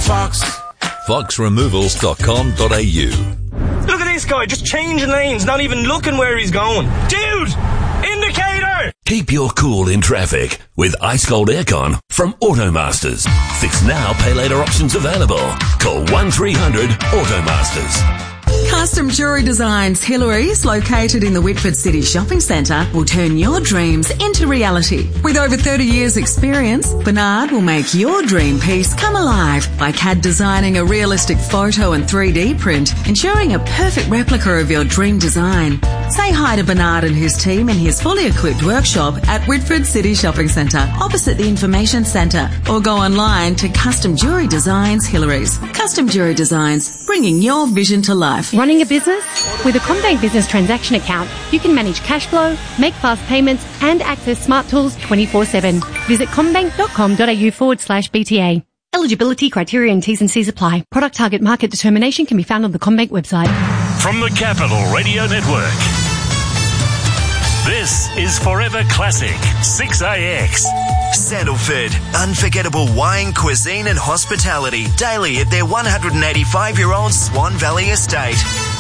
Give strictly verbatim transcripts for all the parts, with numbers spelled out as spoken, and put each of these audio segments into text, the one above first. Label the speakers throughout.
Speaker 1: Fox.
Speaker 2: fox removals dot com dot a u.
Speaker 3: Look at this guy, just changing lanes, not even looking where he's going. Dude! Indicator!
Speaker 2: Keep your cool in traffic with Ice Cold Aircon from Automasters. Fix now, pay later options available. Call one three hundred Automasters.
Speaker 4: Custom Jewellery Designs Hillary's, located in the Whitford City Shopping Centre, will turn your dreams into reality. With over thirty years experience, Bernard will make your dream piece come alive by C A D designing a realistic photo and three D print, ensuring a perfect replica of your dream design. Say hi to Bernard and his team in his fully equipped workshop at Whitford City Shopping Centre, opposite the Information Centre, or go online to Custom Jewellery Designs Hillary's. Custom Jewellery Designs, bringing your vision to life.
Speaker 5: Running a business? With a CommBank Business Transaction Account, you can manage cash flow, make fast payments, and access smart tools twenty-four seven. Visit commbank.com.au forward slash BTA. Eligibility criteria and T's and C's apply. Product target market determination can be found on the CommBank website.
Speaker 6: From the Capital Radio Network, this is Forever Classic six A X.
Speaker 7: Sandalford, unforgettable wine, cuisine and hospitality daily at their one hundred eighty-five-year-old Swan Valley estate.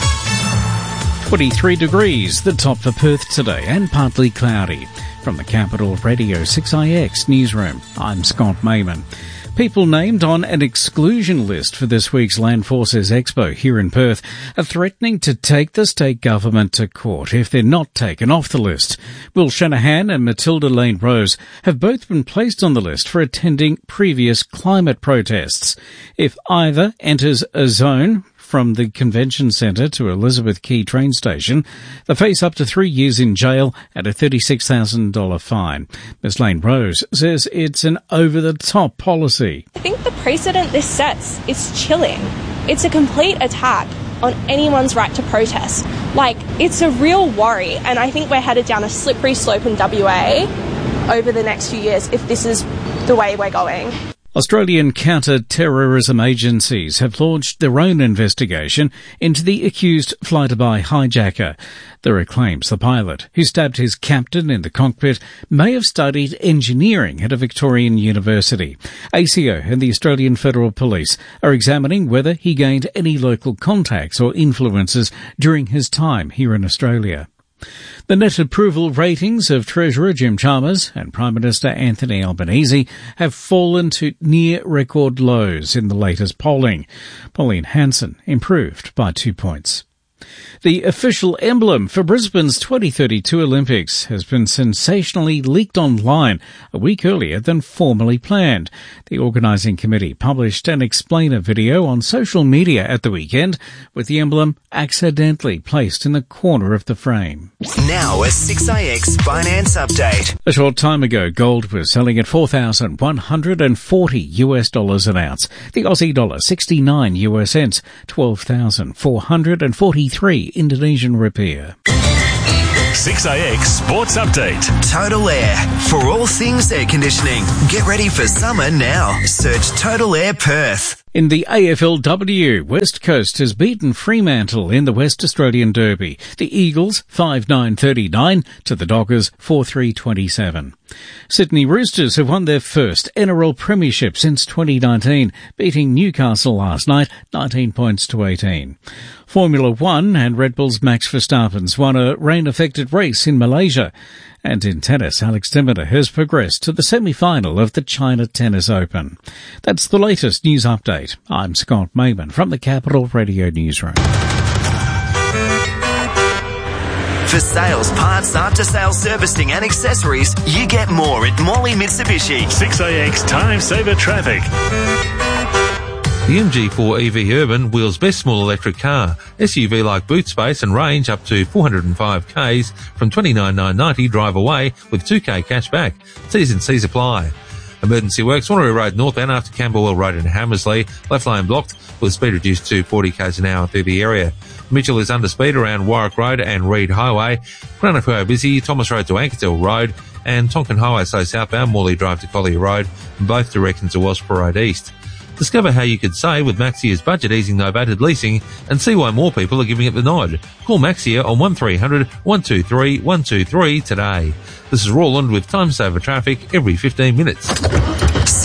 Speaker 8: twenty-three degrees, the top for Perth today, and partly cloudy. From the Capital Radio six A X newsroom, I'm Scott Mayman. People named on an exclusion list for this week's Land Forces Expo here in Perth are threatening to take the state government to court if they're not taken off the list. Will Shanahan and Matilda Lane Rose have both been placed on the list for attending previous climate protests. If either enters a zone from the convention centre to Elizabeth Quay train station, they face up to three years in jail and a thirty-six thousand dollars fine. Miss Lane Rose says it's an over-the-top policy.
Speaker 9: I think the precedent this sets is chilling. It's a complete attack on anyone's right to protest. Like, it's a real worry, and I think we're headed down a slippery slope in W A over the next few years if this is the way we're going.
Speaker 8: Australian counter-terrorism agencies have launched their own investigation into the accused fly-to-buy hijacker. There are claims the pilot, who stabbed his captain in the cockpit, may have studied engineering at a Victorian university. A C O and the Australian Federal Police are examining whether he gained any local contacts or influences during his time here in Australia. The net approval ratings of Treasurer Jim Chalmers and Prime Minister Anthony Albanese have fallen to near record lows in the latest polling. Pauline Hanson improved by two points. The official emblem for Brisbane's twenty thirty-two Olympics has been sensationally leaked online a week earlier than formerly planned. The organising committee published an explainer video on social media at the weekend with the emblem accidentally placed in the corner of the frame.
Speaker 7: Now a six A X finance update.
Speaker 8: A short time ago, gold was selling at four thousand one hundred forty US dollars an ounce. The Aussie dollar sixty-nine US cents, twelve thousand four hundred forty-three Indonesian rupiah.
Speaker 6: six A X Sports Update.
Speaker 7: Total Air. For all things air conditioning. Get ready for summer now. Search Total Air Perth.
Speaker 8: In the A F L W, West Coast has beaten Fremantle in the West Australian Derby. The Eagles five nine thirty-nine to the Dockers four three twenty-seven. Sydney Roosters have won their first N R L premiership since twenty nineteen, beating Newcastle last night nineteen points to eighteen. Formula One and Red Bull's Max Verstappen's won a rain-affected race in Malaysia. And in tennis, Alex de Minaur has progressed to the semi-final of the China Tennis Open. That's the latest news update. I'm Scott Mayman from the Capital Radio Newsroom.
Speaker 7: For sales, parts, after-sales servicing and accessories, you get more at Morley Mitsubishi.
Speaker 6: six A X Time Saver Traffic.
Speaker 10: The M G four E V Urban, Wheels' best small electric car. S U V-like boot space and range up to four hundred five kays from twenty-nine thousand nine hundred ninety drive away with two K cash back. T's and C's apply. Emergency works, Wanneroo Road northbound after Camberwell Road in Hammersley. Left lane blocked with speed reduced to forty kays an hour through the area. Mitchell is under speed around Warwick Road and Reed Highway. Cronulla busy, Thomas Road to Ankertel Road and Tonkin Highway so southbound Morley Drive to Collier Road in both directions to Wellsborough Road East. Discover how you could save with Maxia's budget easing novated leasing and see why more people are giving it the nod. Call Maxia on one three hundred one two three one two three today. This is Roland with Time Saver Traffic every fifteen minutes.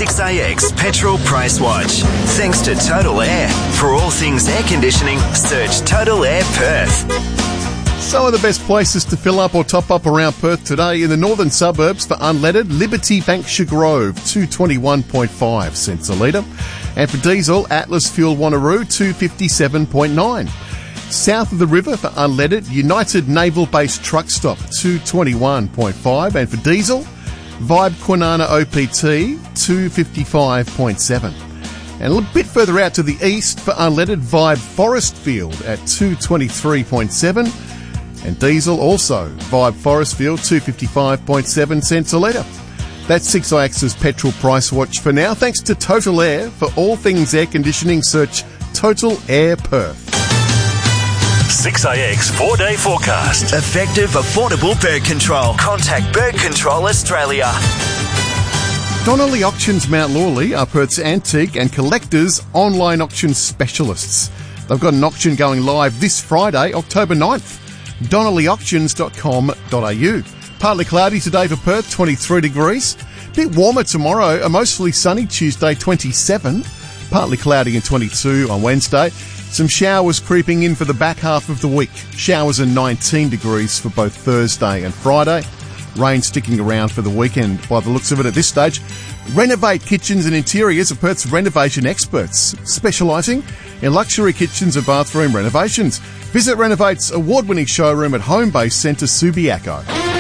Speaker 7: six A X Petrol Price Watch. Thanks to Total Air. For all things air conditioning, search Total Air Perth.
Speaker 1: Some of the best places to fill up or top up around Perth today. In the northern suburbs for unleaded, Liberty Banksia Grove, two twenty-one point five cents a litre. And for diesel, Atlas Fuel Wanneroo, two fifty-seven point nine. South of the river for unleaded, United Naval Base Truck Stop, two twenty-one point five. And for diesel, Vibe Kwinana O P T, two fifty-five point seven. And a little bit further out to the east for unleaded, Vibe Forestfield at two twenty-three point seven. And diesel also, Vibe Forestfield, two fifty-five point seven cents a litre. That's six I X's Petrol Price Watch for now. Thanks to Total Air. For all things air conditioning, search Total Air Perth.
Speaker 6: six A X four-day forecast.
Speaker 7: Effective, affordable bird control. Contact Bird Control Australia.
Speaker 1: Donnelly Auctions Mount Lawley are Perth's antique and collectors online auction specialists. They've got an auction going live this Friday, October ninth. donnelly auctions dot com dot a u. Partly cloudy today for Perth, twenty-three degrees. Bit warmer tomorrow, a mostly sunny Tuesday, twenty-seven. Partly cloudy and twenty-two on Wednesday. Some showers creeping in for the back half of the week. Showers and nineteen degrees for both Thursday and Friday. Rain sticking around for the weekend by the looks of it at this stage. Renovate Kitchens and Interiors are Perth's renovation experts, specialising in luxury kitchens and bathroom renovations. Visit Renovate's award-winning showroom at Homebase Centre Subiaco.